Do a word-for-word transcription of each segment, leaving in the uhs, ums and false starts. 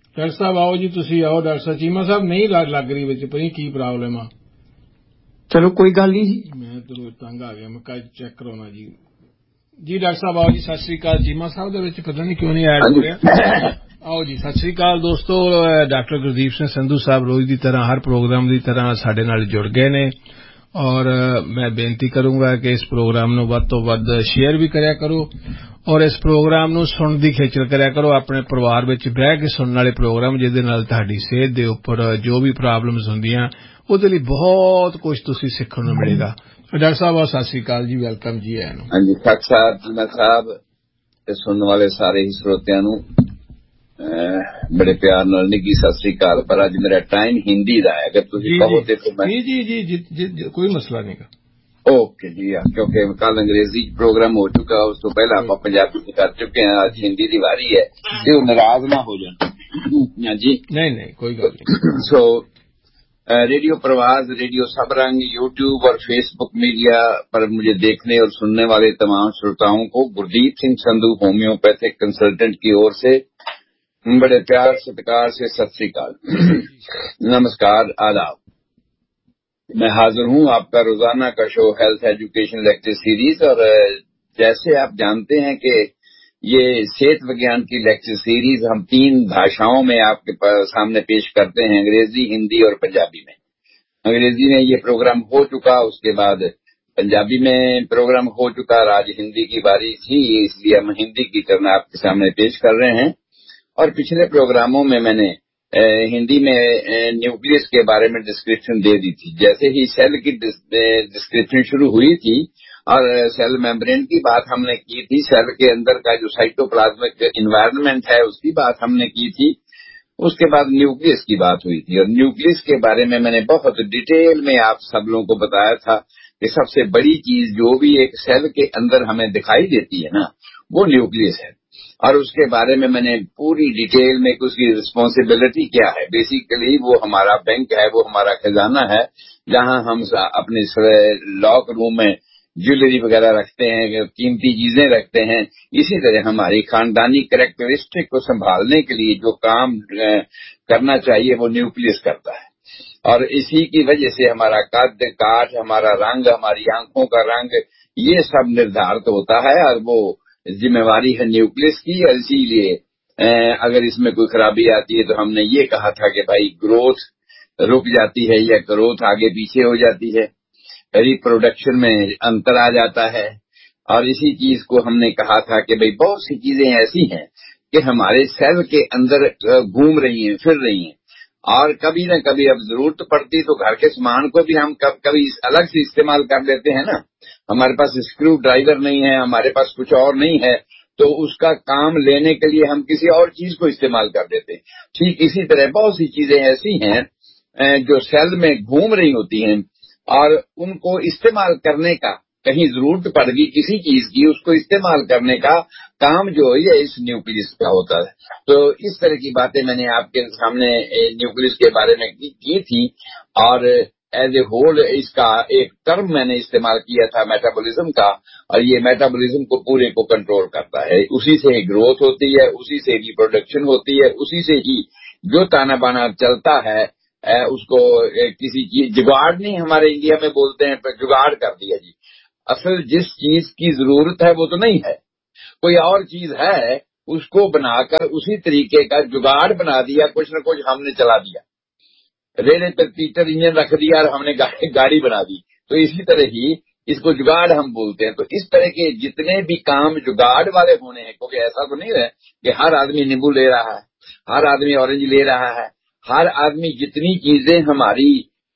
Doctor ਸਾਹਿਬ ਆਓ ਜੀ, ਤੁਸੀਂ ਆਓ। ਡਾਕਟਰ ਸਾਹਿਬ ਚੀਮਾ ਸਾਹਿਬ ਨਹੀਂ ਲੱਗ ਰਹੀ ਵਿੱਚ, ਪਤਾ ਨਹੀਂ ਕੀ ਪ੍ਰੋਬਲਮ ਆ। ਚਲੋ ਕੋਈ ਗੱਲ ਨਹੀਂ ਜੀ, ਮੈਂ ਤੈਨੂੰ ਤੰਗ ਆ ਗਿਆ, ਮੈਂ ਕੱਲ ਚੈੱਕ ਕਰਾਉਣਾ ਜੀ। ਜੀ ਡਾਕਟਰ ਸਾਹਿਬ ਆਓ ਜੀ। ਸਤਿ ਸ੍ਰੀ ਅਕਾਲ। ਚੀਮਾ ਸਾਹਿਬ ਦੇ ਵਿੱਚ ਪਤਾ ਨਹੀਂ ਕਿਉਂ ਨਹੀਂ ਐਡ ਹੋ ਰਿਹਾ। ਆਓ ਜੀ। ਸਤਿ ਸ੍ਰੀ ਅਕਾਲ ਦੋਸਤੋ। ਡਾਕਟਰ ਗੁਰਦੀਪ ਸਿੰਘ ਸੰਧੂ ਸਾਹਿਬ ਰੋਜ਼ ਦੀ ਤਰ੍ਹਾਂ ਹਰ ਪ੍ਰੋਗਰਾਮ ਦੀ ਤਰ੍ਹਾਂ ਸਾਡੇ ਨਾਲ ਜੁੜ ਗਏ ਨੇ, ਔਰ ਮੈਂ ਬੇਨਤੀ ਕਰੂੰਗਾ ਕਿ ਇਸ ਪ੍ਰੋਗਰਾਮ ਨੂੰ ਵੱਧ ਤੋਂ ਵੱਧ ਸ਼ੇਅਰ ਵੀ ਕਰਿਆ ਕਰੋ, ਔਰ ਇਸ ਪ੍ਰੋਗਰਾਮ ਨੂੰ ਸੁਣਨ ਦੀ ਖੇਚਲ ਕਰਿਆ ਕਰੋ। ਆਪਣੇ ਪਰਿਵਾਰ ਵਿੱਚ ਬਹਿ ਕੇ ਸੁਣਨ ਵਾਲੇ ਪ੍ਰੋਗਰਾਮ, ਜਿਹਦੇ ਨਾਲ ਤੁਹਾਡੀ ਸਿਹਤ ਦੇ ਉੱਪਰ ਜੋ ਵੀ ਪ੍ਰੋਬਲਮਸ ਹੁੰਦੀਆਂ, ਉਹਦੇ ਲਈ ਬਹੁਤ ਕੁਝ ਤੁਸੀਂ ਸਿੱਖਣ ਨੂੰ ਮਿਲੇਗਾ। ਡਾਕਟਰ ਸਾਹਿਬ ਸਤਿ ਸ੍ਰੀ ਅਕਾਲ ਜੀ, ਵੈਲਕਮ ਜੀ। ਆਇਆਂ ਨੂੰ। ਹਾਂਜੀ ਡਾਕਟਰ ਸਾਹਿਬ, ਚੀਮਾ ਸਾਹਿਬ ਤੇ ਸੁਣਨ ਵਾਲੇ ਸਾਰੇ ਹੀ ਸਰੋਤਿਆਂ ਨੂੰ ਬੜੇ ਪਿਆਰ ਨਾਲ ਨਿੱਘੀ ਸਤਿ ਸ੍ਰੀ ਅਕਾਲ। ਪਰ ਅੱਜ ਮੇਰਾ ਟائم ਹਿੰਦੀ ਦਾ ਹੈ, ਅگر ਤੁਸੀਂ ਕਹੋ تو جی جی جی کوئی مسئلہ نہیں گا۔ اوکے جی، کیونکہ کل انگریزی پروگرام ہو چکا، اس تو پہلے آپ پنجابی میں کر چکے ہیں، آج ہندی دی واری ہے، تو ناراض نہ ہو جائیں جی۔ نہیں نہیں کوئی بات نہیں۔ سو ریڈیو پرواز، ریڈیو سب رنگ، یوٹیوب اور فیس بک میڈیا پر مجھے دیکھنے اور سننے والے تمام شروتاؤں کو گردیپ سنگھ سندھو ہومیوپیتھک کنسلٹنٹ کی اور سے بڑے پیار ستکار سے ست سری اکال، نمسکار، آداب۔ میں حاضر ہوں آپ کا روزانہ کا شو ہیلتھ ایجوکیشن لیکچر سیریز، اور جیسے آپ جانتے ہیں کہ یہ صحت وگیان کی لیکچر سیریز ہم تین بھاشاؤں میں آپ کے سامنے پیش کرتے ہیں، انگریزی، ہندی اور پنجابی میں۔ انگریزی میں یہ پروگرام ہو چکا، اس کے بعد پنجابی میں پروگرام ہو چکا، اور آج ہندی کی باری تھی، اس لیے ہم ہندی کی ٹرن آپ کے سامنے پیش کر رہے ہیں۔ اور پچھلے پروگراموں میں میں نے ہندی میں نیوکلس کے بارے میں ڈسکرپشن دے دی تھی۔ جیسے ہی سیل کی ڈسکرپشن شروع ہوئی تھی اور سیل میمبرین کی بات ہم نے کی تھی، سیل کے اندر کا جو سائٹوپلازمک انوائرمنٹ ہے اس کی بات ہم نے کی تھی، اس کے بعد نیوکلس کی بات ہوئی تھی، اور نیوکلس کے بارے میں میں نے بہت ڈیٹیل میں آپ سب لوگوں کو بتایا تھا کہ سب سے بڑی چیز جو بھی ایک سیل کے اندر ہمیں دکھائی دیتی ہے نا، وہ نیوکلس ہے، اور اس کے بارے میں میں نے پوری ڈیٹیل میں اس کی رسپانسبلٹی کیا ہے۔ بیسیکلی وہ ہمارا بینک ہے، وہ ہمارا خزانہ ہے، جہاں ہم اپنے لاک روم میں جیولری وغیرہ رکھتے ہیں، قیمتی چیزیں رکھتے ہیں۔ اسی طرح ہماری خاندانی کریکٹرسٹک کو سنبھالنے کے لیے جو کام کرنا چاہیے وہ نیوکلس کرتا ہے، اور اسی کی وجہ سے ہمارا قد، کاٹ، ہمارا رنگ، ہماری آنکھوں کا رنگ، یہ سب نردھارت ہوتا ہے، اور وہ ذمہ واری ہے نیوکلس کی۔ اور اسی لیے اگر اس میں کوئی خرابی آتی ہے تو ہم نے یہ کہا تھا کہ بھائی گروتھ رک جاتی ہے یا گروتھ آگے پیچھے ہو جاتی ہے، ریپروڈکشن میں انتر آ جاتا ہے، اور اسی چیز کو ہم نے کہا تھا کہ بھائی بہت سی چیزیں ایسی ہیں کہ ہمارے سیل کے اندر گھوم رہی ہیں، پھر رہی ہیں، اور کبھی نہ کبھی اب ضرورت پڑتی تو گھر کے سامان کو بھی ہم کبھی الگ سے استعمال کر لیتے ہیں نا۔ ہمارے پاس اسکرو ڈرائیور نہیں ہے، ہمارے پاس کچھ اور نہیں ہے، تو اس کا کام لینے کے لیے ہم کسی اور چیز کو استعمال کر دیتے ہیں۔ ٹھیک اسی طرح بہت سی چیزیں ایسی ہیں جو سیل میں گھوم رہی ہوتی ہیں، اور ان کو استعمال کرنے کا کہیں ضرورت پڑ گئی کسی چیز کی، اس کو استعمال کرنے کا کام جو ہے یہ اس نیوکلس کا ہوتا ہے۔ تو اس طرح کی باتیں میں نے آپ کے سامنے نیوکلس کے بارے میں کی تھی، اور ایز اے ہول اس کا ایک ٹرم میں نے استعمال کیا تھا میٹابولزم کا، اور یہ میٹابولزم کو پورے کو کنٹرول کرتا ہے، اسی سے ہی گروتھ ہوتی ہے، اسی سے ریپروڈکشن ہوتی ہے، اسی سے ہی جو تانا بانا چلتا ہے اس کو کسی چیز جگاڑ نہیں، ہمارے انڈیا میں بولتے ہیں جگاڑ کر دیا جی۔ اصل جس چیز کی ضرورت ہے وہ تو نہیں ہے، کوئی اور چیز ہے، اس کو بنا کر اسی طریقے کا جگاڑ بنا دیا، کچھ نہ کچھ ہم نے چلا دیا، ریلے پر پیٹر انجن رکھ دیا اور ہم نے گاڑی بنا دی۔ تو اسی طرح ہی اس کو جگاڑ ہم بولتے ہیں۔ تو اس طرح کے جتنے بھی کام جگاڑ والے ہونے ہیں، کیونکہ ایسا تو نہیں ہے کہ ہر آدمی نیمبو لے رہا ہے، ہر آدمی اورنج لے رہا ہے، ہر آدمی جتنی چیزیں ہماری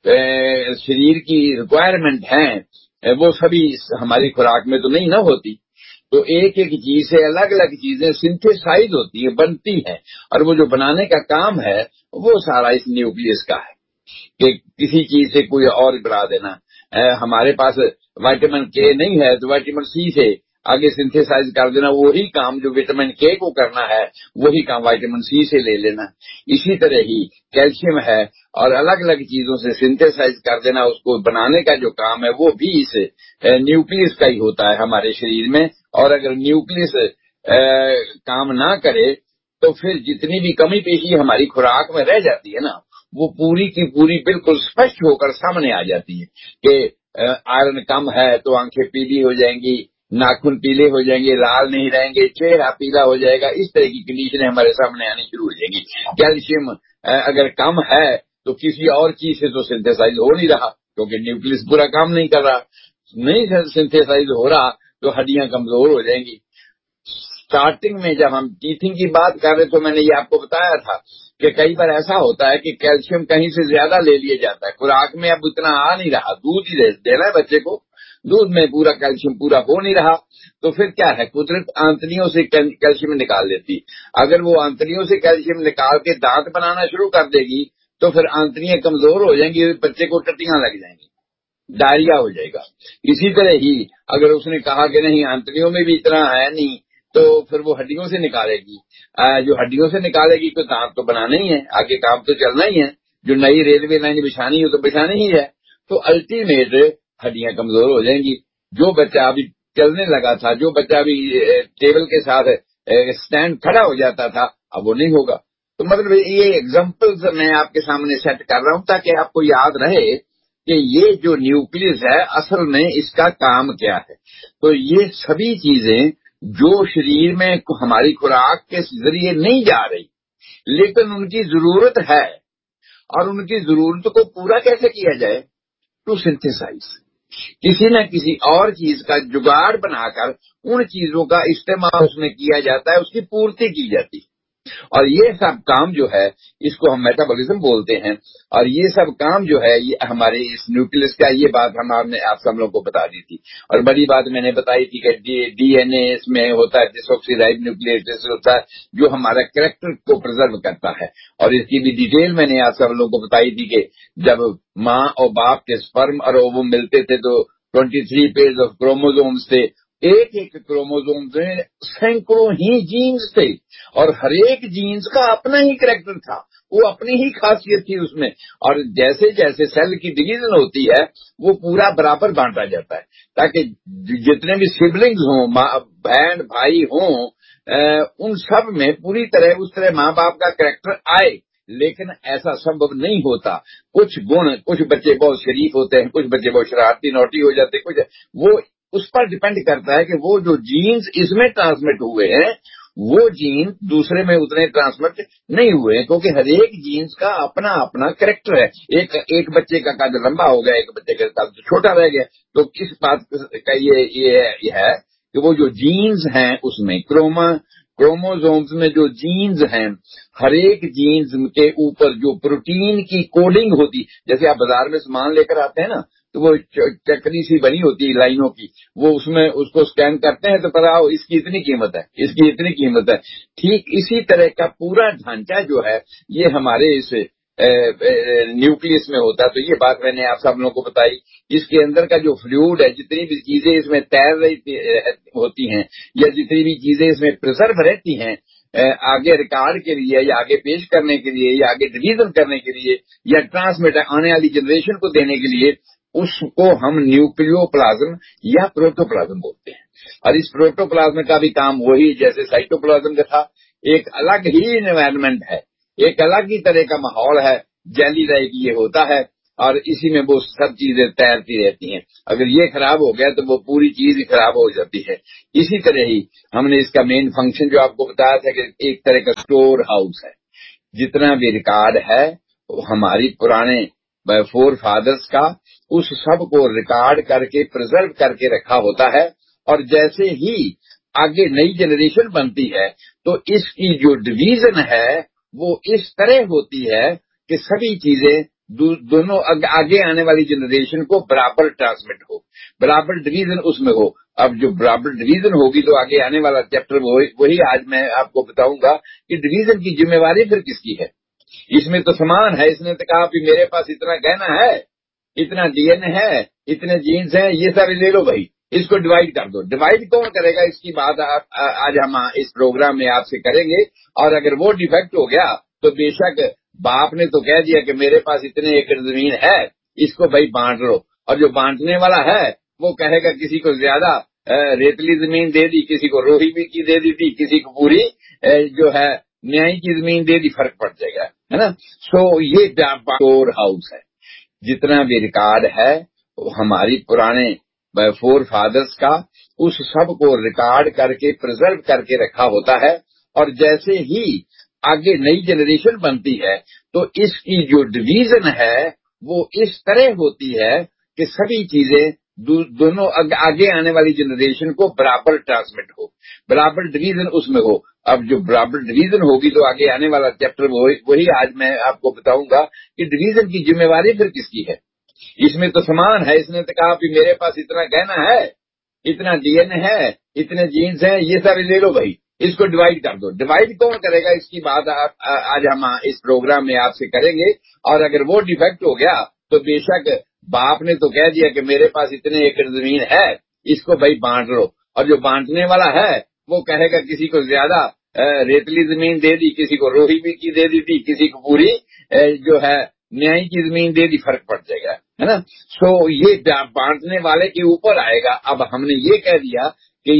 شریر کی ریکوائرمنٹ ہیں وہ سبھی ہماری خوراک میں تو نہیں نہ ہوتی۔ تو ایک ایک چیز سے الگ الگ چیزیں سنتھیسائز ہوتی ہیں، بنتی ہیں، اور وہ جو بنانے کا کام ہے وہ سارا اس نیوکلس کا ہے کہ کسی چیز سے کوئی اور بنا دینا۔ ہمارے پاس وائٹامن کے نہیں ہے تو وائٹامن سی سے آگے سنتھیسائز کر دینا، وہی کام جو وٹامن کے کو کرنا ہے وہی کام وائٹامن سی سے لے لینا۔ اسی طرح ہی کیلشیم ہے، اور الگ الگ چیزوں سے سنتھیسائز کر دینا، اس کو بنانے کا جو کام ہے وہ بھی اس نیوکلس کا ہی ہوتا ہے ہمارے شریر میں۔ اور اگر نیوکلس کام نہ کرے تو پھر جتنی بھی کمی پیشی ہماری خوراک میں رہ جاتی ہے نا وہ پوری کی پوری بالکل اسپشٹ ہو کر سامنے آ جاتی ہے کہ آئرن کم ہے تو آنکھیں پیلی ہو جائیں گی، ناخن پیلے ہو جائیں گے، لال نہیں رہیں گے، چہرہ پیلا ہو جائے گا، اس طرح کی کنڈیشنیں ہمارے سامنے آنی شروع ہو جائیں گی۔ کیلشیم اگر کم ہے تو کسی اور چیز سے تو سنتھیسائز ہو نہیں رہا کیونکہ نیوکلس پورا کام نہیں کر رہا، نہیں سنتھیسائز ہو رہا تو ہڈیاں کمزور ہو جائیں گی۔ اسٹارٹنگ میں جب ہم ٹیتھنگ کی بات کر رہے تو میں نے یہ آپ کو بتایا تھا کہ کئی بار ایسا ہوتا ہے کہ کیلشیم کہیں سے زیادہ لے لیا جاتا ہے، خوراک میں اب اتنا آ نہیں رہا، دودھ ہی دینا ہے بچے کو، دودھ میں پورا کیلشیم پورا ہو نہیں رہا، تو پھر کیا ہے قدرت آنتڑیوں سے کیلشیم نکال لیتی۔ اگر وہ آنتڑیوں سے کیلشیم نکال کے دانت بنانا شروع کر دے گی تو پھر آنتڑیاں کمزور ہو جائیں گی، بچے کو ٹٹیاں لگ جائیں گی، ڈائریا ہو جائے گا۔ اسی طرح ہی اگر اس نے کہا کہ نہیں آنتڑیوں میں بھی اتنا ہے نہیں تو پھر وہ ہڈیوں سے نکالے گی، جو ہڈیوں سے نکالے گی تو دانت تو بنانا ہی ہے، آگے کام تو چلنا ہی ہے، جو نئی ریلوے لائن بچھانی ہو تو بچھانی ہی ہے، تو الٹیمیٹ ہڈیاں کمزور ہو جائیں گی۔ جو بچہ ابھی چلنے لگا تھا، جو بچہ ابھی ٹیبل کے ساتھ اسٹینڈ کھڑا ہو جاتا تھا اب وہ نہیں ہوگا۔ تو مطلب یہ ایگزامپلز میں آپ کے سامنے سیٹ کر رہا ہوں تاکہ آپ کو یاد رہے کہ یہ جو نیوکلس ہے اصل میں اس کا کام کیا ہے۔ تو یہ سبھی چیزیں جو شریر میں ہماری خوراک کے ذریعے نہیں جا رہی لیکن ان کی ضرورت ہے، اور ان کی ضرورت کو پورا کیسے کیا جائے، ٹو سنتھیسائز، کسی نہ کسی اور چیز کا جگاڑ بنا کر ان چیزوں کا استعمال اس میں کیا جاتا ہے، اس کی پورتی کی جاتی ہے، اور یہ سب کام جو ہے اس کو ہم میٹابولزم بولتے ہیں، اور یہ سب کام جو ہے یہ ہمارے اس نیوکلس کا، یہ بات ہم آپ نے آپ سب لوگوں کو بتا دی تھی۔ اور بڑی بات میں نے بتائی تھی کہ ڈی این اے اس میں ہوتا ہے، ڈیسوکسی رائب نیوکلیٹ ایسڈ ہوتا ہے جو ہمارا کریکٹر کو پرزرو کرتا ہے، اور اس کی بھی ڈیٹیل میں نے آپ سب لوگوں کو بتائی تھی کہ جب ماں اور باپ کے سپرم اور اووم ملتے تھے تو ٹوئنٹی تھری پیئرز آف کروموزومز تھے، ایک ایک کروموزوم میں سینکڑوں ہی جینز تھے، اور ہر ایک جینز کا اپنا ہی کریکٹر تھا، وہ اپنی ہی خاصیت تھی اس میں، اور جیسے جیسے سیل کی ڈویژن ہوتی ہے وہ پورا برابر بانٹا جاتا ہے تاکہ جتنے بھی سبلنگز ہوں، بہن بھائی ہوں، ان سب میں پوری طرح اس طرح ماں باپ کا کریکٹر آئے۔ لیکن ایسا سمبھو نہیں ہوتا، کچھ گن، کچھ بچے بہت شریف ہوتے ہیں، کچھ بچے بہت شرارتی نوٹی ہو جاتے ہیں، کچھ وہ اس پر ڈیپینڈ کرتا ہے کہ وہ جو جینز اس میں ٹرانسمٹ ہوئے ہیں وہ جین دوسرے میں اتنے ٹرانسمٹ نہیں ہوئے ہیں، کیونکہ ہر ایک جینز کا اپنا اپنا کریکٹر ہے۔ ایک ایک بچے کا قد لمبا ہو گیا، ایک بچے کا قد چھوٹا رہ گیا، تو کس بات کا یہ یہ ہے کہ وہ جو جینز ہیں اس میں کروما کروموزومز میں جو جینز ہیں، ہر ایک جینز کے اوپر جو پروٹین کی کوڈنگ ہوتی، جیسے آپ بازار میں سامان لے کر آتے ہیں نا تو وہ چکری سی بنی ہوتی ہے لائنوں کی، وہ اس میں اس کو سکین کرتے ہیں تو پتا ہو اس کی اتنی قیمت ہے، اس کی اتنی قیمت ہے۔ ٹھیک اسی طرح کا پورا ڈھانچہ جو ہے یہ ہمارے اس نیوکلس میں ہوتا ہے۔ تو یہ بات میں نے آپ سب لوگوں کو بتائی، اس کے اندر کا جو فلوئڈ ہے، جتنی بھی چیزیں اس میں تیر رہی ہوتی ہیں یا جتنی بھی چیزیں اس میں پرزرو رہتی ہیں آگے ریکارڈ کے لیے یا آگے پیش کرنے کے لیے یا آگے ڈویژن کرنے کے لیے یا ٹرانسمٹ آنے والی جنریشن کو دینے کے لیے، اس کو ہم نیوکلیو پلازم یا پروٹوپلازم بولتے ہیں۔ اور اس پروٹوپلازم کا بھی کام وہی جیسے سائٹوپلازم کا تھا، ایک الگ ہی انوائرمنٹ ہے، ایک الگ ہی طرح کا ماحول ہے، جیلی لائک یہ ہوتا ہے، اور اسی میں وہ سب چیزیں تیرتی رہتی ہیں۔ اگر یہ خراب ہو گیا تو وہ پوری چیز ہی خراب ہو جاتی ہے۔ اسی طرح ہی ہم نے اس کا مین فنکشن جو آپ کو بتایا تھا کہ ایک طرح کا اسٹور ہاؤس ہے، جتنا بھی ریکارڈ ہے ہماری پرانے فور فادرز کا، اس سب کو ریکارڈ کر کے پرزرو کر کے رکھا ہوتا ہے، اور جیسے ہی آگے نئی جنریشن بنتی ہے تو اس کی جو ڈویژن ہے وہ اس طرح ہوتی ہے کہ سبھی چیزیں دونوں آگے آنے والی جنریشن کو برابر ٹرانسمٹ ہو، برابر ڈویژن اس میں ہو۔ اب جو برابر ڈویژن ہوگی تو آگے آنے والا چیپٹر وہی آج میں آپ کو بتاؤں گا کہ ڈویژن کی ذمہ داری پھر کس کی ہے۔ اس میں تو سامان ہے، اس نے تو کہا کہ میرے پاس اتنا گہنا ہے، اتنا ڈی این اے ہے، اتنے جینز ہیں، یہ سب لے لو بھائی، اس کو ڈیوائڈ کر دو۔ ڈیوائڈ کون کرے گا اس کی بات آج ہم اس پروگرام میں آپ سے کریں گے، اور اگر وہ ڈیفیکٹ ہو گیا تو بے شک باپ نے تو کہہ دیا کہ میرے پاس اتنے ایکڑ زمین ہے، اس کو بھائی بانٹ لو، اور جو بانٹنے والا ہے وہ کہے گا کسی کو زیادہ ریتلی زمین دے دی، کسی کو روہی بھی کی دے دی تھی، کسی کو پوری جو ہے न्याय की जमीन दे दी, फर्क पड़ जाएगा, है ना। सो ये स्टोर हाउस है, जितना भी रिकॉर्ड है हमारी पुराने फोर फादर्स का, उस सब को रिकॉर्ड करके प्रिजर्व करके रखा होता है। और जैसे ही आगे नई जनरेशन बनती है तो इसकी जो डिवीजन है वो इस तरह होती है कि सभी चीजें दो, दोनों आगे आने वाली जनरेशन को बराबर ट्रांसमिट हो, बराबर डिवीजन उसमें हो। अब जो बराबर डिवीजन होगी तो आगे आने वाला चैप्टर वही आज मैं आपको बताऊंगा कि डिवीजन की जिम्मेवारी फिर किसकी है। इसमें तो समान है, इसने तो कहा कि मेरे पास इतना गहना है, इतना डीएनए है, इतने जीन्स हैं, ये सारे ले लो भाई, इसको डिवाइड कर दो। डिवाइड कौन करेगा इसकी बात आप, आज हम इस प्रोग्राम में आपसे करेंगे। और अगर वो डिफेक्ट हो गया तो बेशक बाप ने तो कह दिया कि मेरे पास इतने एकड़ जमीन है, इसको भाई बांट लो, और जो बांटने वाला है वो कहेगा किसी को ज्यादा रेतली जमीन दे दी, किसी को रोही भी की दे दी थी, किसी को पूरी जो है न्याय की जमीन दे दी, फर्क पड़ जाएगा, है ना। सो ये बांटने वाले के ऊपर आएगा। अब हमने ये कह दिया